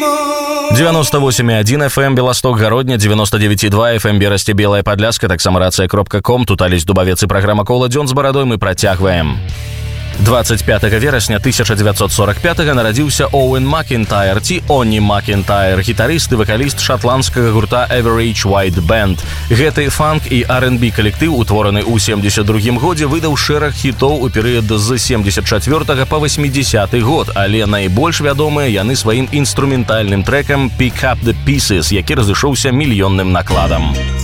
98,1 FM Белосток, Гародня, 99,2 FM Берасці, Белая Падляска, таксама рацыя.ком. Тут Алесь Дубавец і праграма «Кола дзён» з барадой мы працягваем. 25 верасня 1945 нарадзіўся Оуэн Макентайр, ці Оні Макентайр, гітарыст і вакаліст шатландскага гурта Average White Band. Гэты фанк і R&B калектыў, утвораны ў 72 годзе, выдаў шэраг хітоў у перыяд з 74 па 80 год, але найбольш вядомыя яны сваім інструментальным трэкам «Pick Up The Pieces», які разышоўся мільённым накладам.